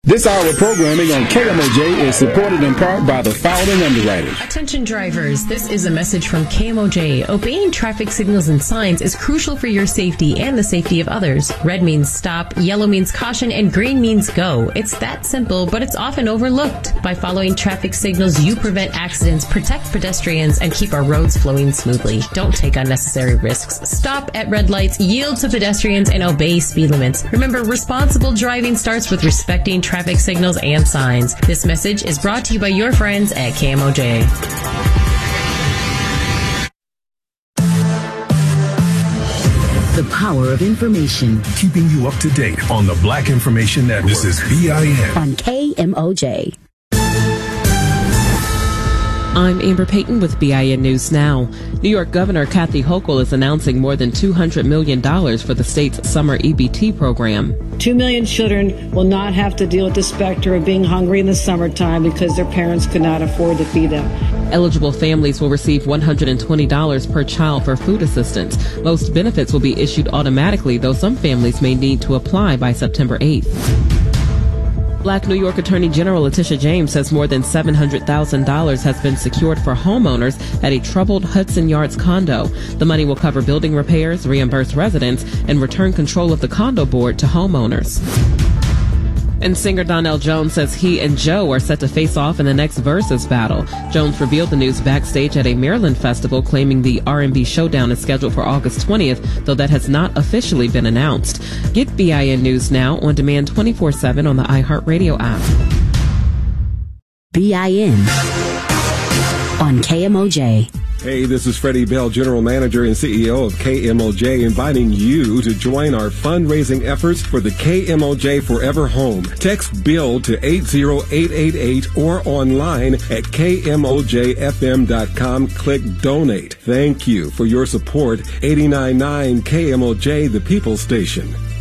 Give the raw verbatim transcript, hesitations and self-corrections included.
This hour of programming on K M O J is supported in part by the Fowden Underwriters. Attention drivers, this is a message from K M O J. Obeying traffic signals and signs is crucial for your safety and the safety of others. Red means stop, yellow means caution, and green means go. It's that simple, but it's often overlooked. By following traffic signals, you prevent accidents, protect pedestrians, and keep our roads flowing smoothly. Don't take unnecessary risks. Stop at red lights, yield to pedestrians, and obey speed limits. Remember, responsible driving starts with respecting traffic traffic signals and signs. This message is brought to you by your friends at K M O J. The power of information. Keeping you up to date on the Black Information Network. This is B I N. On K M O J. I'm Amber Payton with B I N News Now. New York Governor Kathy Hochul is announcing more than two hundred million dollars for the state's summer E B T program. Two million children will not have to deal with the specter of being hungry in the summertime because their parents could not afford to feed them. Eligible families will receive one hundred twenty dollars per child for food assistance. Most benefits will be issued automatically, though some families may need to apply by September eighth. Black New York Attorney General Letitia James says more than seven hundred thousand dollars has been secured for homeowners at a troubled Hudson Yards condo. The money will cover building repairs, reimburse residents, and return control of the condo board to homeowners. And singer Donell Jones says he and Joe are set to face off in the next Versus battle. Jones revealed the news backstage at a Maryland festival, claiming the R and B showdown is scheduled for August twentieth, though that has not officially been announced. Get B I N News Now on demand twenty-four seven on the iHeartRadio app. B I N on K M O J. Hey, this is Freddie Bell, General Manager and C E O of K M O J, inviting you to join our fundraising efforts for the K M O J Forever Home. Text BUILD to eight zero eight eight eight or online at K M O J F M dot com. Click Donate. Thank you for your support. eighty-nine point nine K M O J, the People Station.